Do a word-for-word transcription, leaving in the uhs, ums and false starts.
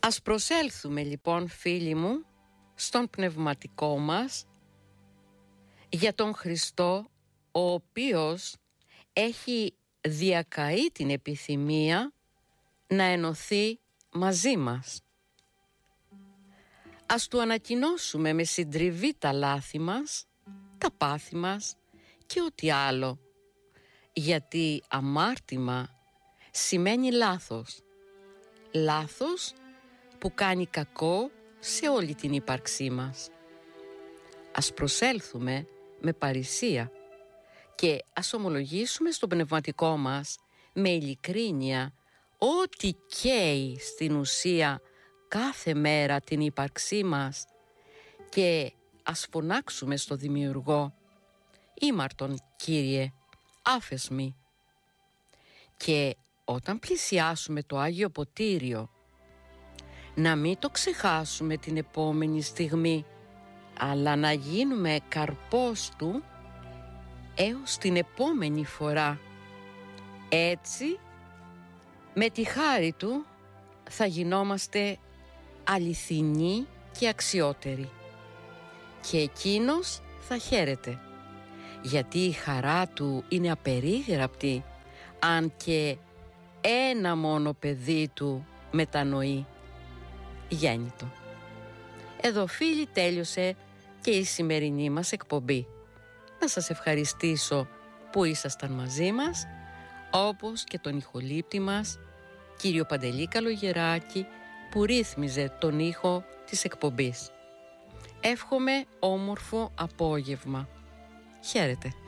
Ας προσέλθουμε λοιπόν, φίλοι μου, στον πνευματικό μας, για τον Χριστό, ο οποίος έχει διακαεί την επιθυμία να ενωθεί μαζί μας. Ας του ανακοινώσουμε με συντριβή τα λάθη μας, τα πάθη μας και ό,τι άλλο, γιατί αμάρτημα σημαίνει λάθος. Λάθος που κάνει κακό σε όλη την ύπαρξή μας. Ας προσέλθουμε με παρησία και ας ομολογήσουμε στο πνευματικό μας με ειλικρίνεια ό,τι καίει στην ουσία κάθε μέρα την ύπαρξή μας και ας φωνάξουμε στο Δημιουργό: «Ήμαρτον, Κύριε, άφεσμη». Και όταν πλησιάσουμε το Άγιο Ποτήριο, να μην το ξεχάσουμε την επόμενη στιγμή, αλλά να γίνουμε καρπός του έως την επόμενη φορά. Έτσι, με τη χάρη του θα γινόμαστε αληθινοί και αξιότεροι. Και εκείνος θα χαίρεται, γιατί η χαρά του είναι απερίγραπτη, αν και ένα μόνο παιδί του μετανοεί, γέννητο. Εδώ, φίλοι, τέλειωσε και η σημερινή μας εκπομπή. Να σας ευχαριστήσω που ήσασταν μαζί μας, όπως και τον ηχολήπτη μας, κύριο Παντελή Καλογεράκη, που ρύθμιζε τον ήχο της εκπομπής. Εύχομαι όμορφο απόγευμα. Χαίρετε.